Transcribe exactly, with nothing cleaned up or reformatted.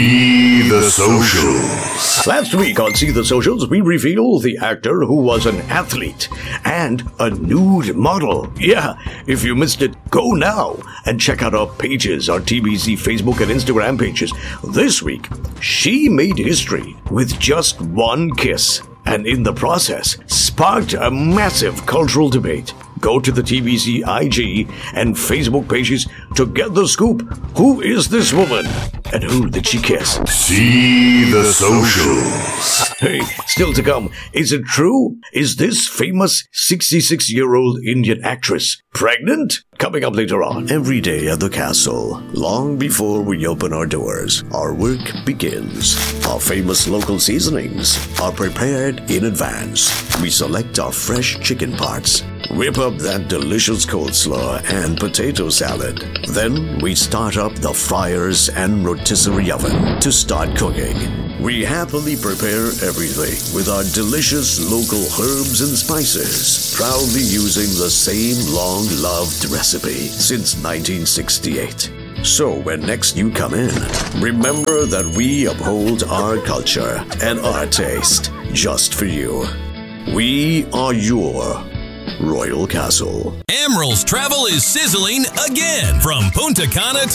See the Socials. Last week on See the Socials, we reveal the actor who was an athlete and a nude model. Yeah, if you missed it, go now and check out our pages, our T B C Facebook and Instagram pages. This week, she made history with just one kiss, and in the process, sparked a massive cultural debate. Go to the T B C I G and Facebook pages to get the scoop. Who is this woman? And who did she kiss? See the Socials. Hey, still to come. Is it true? Is this famous sixty-six-year-old Indian actress pregnant? Coming up later on. Every day at the castle, long before we open our doors, our work begins. Our famous local seasonings are prepared in advance. We select our fresh chicken parts, whip up that delicious coleslaw and potato salad. Then we start up the fryers and rotisserie oven to start cooking. We happily prepare everything with our delicious local herbs and spices, proudly using the same long-loved recipe since nineteen sixty-eight. So when next you come in, remember that we uphold our culture and our taste just for you. We are your Royal Castle. Emeril's travel is sizzling again from Punta Cana